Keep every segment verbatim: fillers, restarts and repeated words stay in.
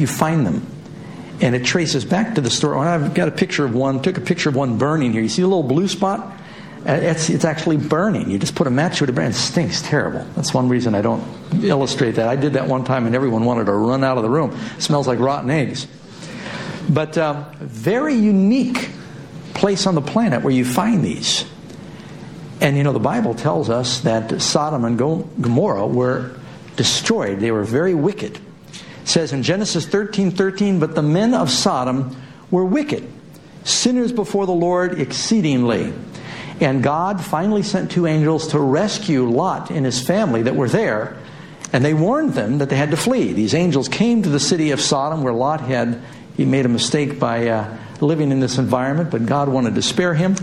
you find them. And it traces back to the story. I've got a picture of one, took a picture of one burning here. You see a little blue spot? It's, it's actually burning. You just put a match to it, and it stinks terrible. That's one reason I don't illustrate that. I did that one time, and everyone wanted to run out of the room. It smells like rotten eggs. But uh, very unique place on the planet where you find these. And you know, the Bible tells us that Sodom and Gomorrah were destroyed. They were very wicked. It says in Genesis thirteen thirteen, but the men of Sodom were wicked, sinners before the Lord exceedingly. And God finally sent two angels to rescue Lot and his family that were there, and they warned them that they had to flee. These angels came to the city of Sodom where Lot had, he made a mistake by uh, living in this environment, but God wanted to spare him.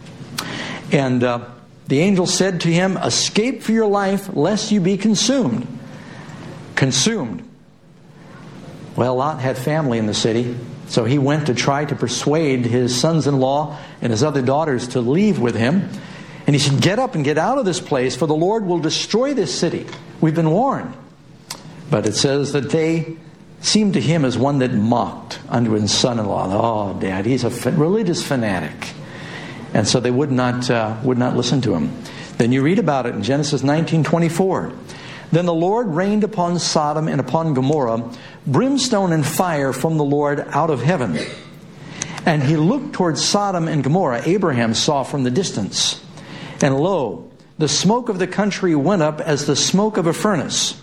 And uh, the angel said to him, escape for your life, lest you be consumed. Consumed. Well, Lot had family in the city, so he went to try to persuade his sons-in-law and his other daughters to leave with him. And he said, get up and get out of this place, for the Lord will destroy this city. We've been warned. But it says that they seemed to him as one that mocked unto his son-in-law. Oh, Dad, he's a religious fanatic. And so they would not uh, would not listen to him. Then you read about it in Genesis nineteen twenty-four. Then the Lord rained upon Sodom and upon Gomorrah brimstone and fire from the Lord out of heaven. And he looked towards Sodom and Gomorrah. Abraham saw from the distance. And lo, the smoke of the country went up as the smoke of a furnace.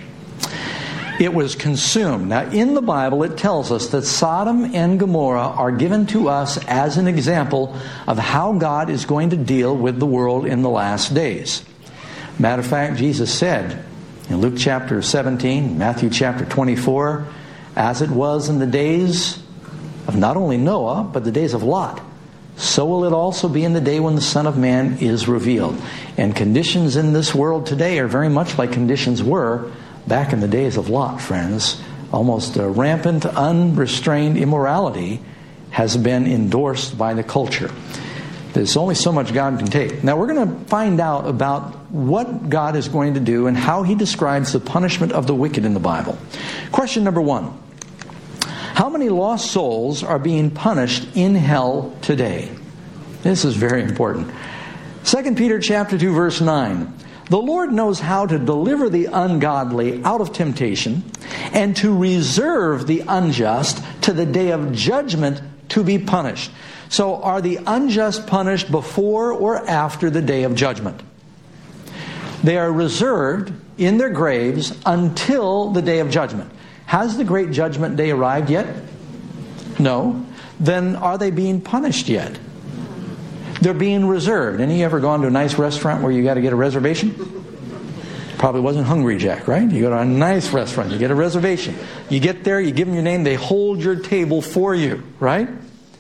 It was consumed. Now, in the Bible, it tells us that Sodom and Gomorrah are given to us as an example of how God is going to deal with the world in the last days. Matter of fact, Jesus said in Luke chapter seventeen, Matthew chapter twenty-four, as it was in the days of not only Noah, but the days of Lot, so will it also be in the day when the Son of Man is revealed. And conditions in this world today are very much like conditions were back in the days of Lot, friends. Almost a rampant, unrestrained immorality has been endorsed by the culture. There's only so much God can take. Now we're going to find out about what God is going to do and how He describes the punishment of the wicked in the Bible. Question number one. How many lost souls are being punished in hell today? This is very important. Second Peter chapter two, verse nine. The Lord knows how to deliver the ungodly out of temptation and to reserve the unjust to the day of judgment to be punished. So are the unjust punished before or after the day of judgment? They are reserved in their graves until the day of judgment. Has the great judgment day arrived yet? No. Then are they being punished yet? They're being reserved. Any ever gone to a nice restaurant where you got to get a reservation? Probably wasn't Hungry Jack, right? You go to a nice restaurant, you get a reservation. You get there, you give them your name, they hold your table for you, right?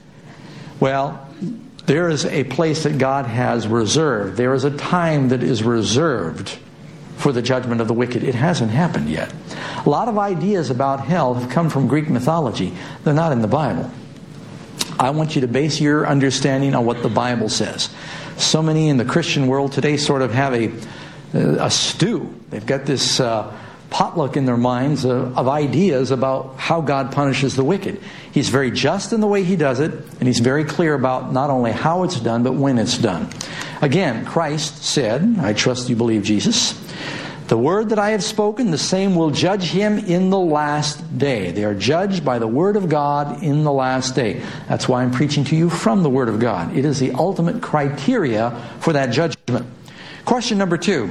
Well, there is a place that God has reserved. There is a time that is reserved for the judgment of the wicked. It hasn't happened yet. A lot of ideas about hell have come from Greek mythology. They're not in the Bible. I want you to base your understanding on what the Bible says. So many in the Christian world today sort of have a, a stew. They've got this uh, potluck in their minds of, of ideas about how God punishes the wicked. He's very just in the way He does it, and He's very clear about not only how it's done, but when it's done. Again, Christ said, I trust you believe Jesus, the word that I have spoken, the same will judge him in the last day. They are judged by the word of God in the last day. That's why I'm preaching to you from the word of God. It is the ultimate criteria for that judgment. Question number two.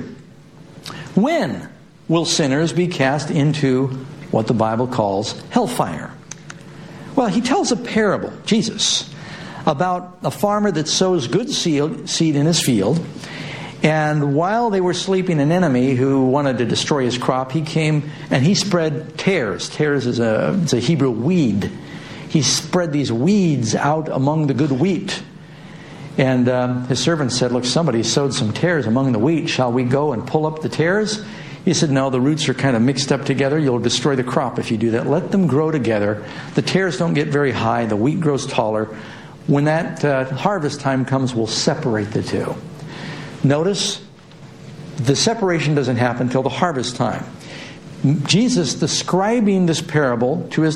When will sinners be cast into what the Bible calls hellfire? Well, He tells a parable, Jesus, about a farmer that sows good seed in his field. And while they were sleeping, an enemy who wanted to destroy his crop, he came and he spread tares. Tares is a, it's a Hebrew weed. He spread these weeds out among the good wheat. And um, his servant said, look, somebody sowed some tares among the wheat. Shall we go and pull up the tares? He said, no, the roots are kind of mixed up together. You'll destroy the crop if you do that. Let them grow together. The tares don't get very high. The wheat grows taller. When that uh, harvest time comes, we'll separate the two. Notice, the separation doesn't happen until the harvest time. Jesus describing this parable to His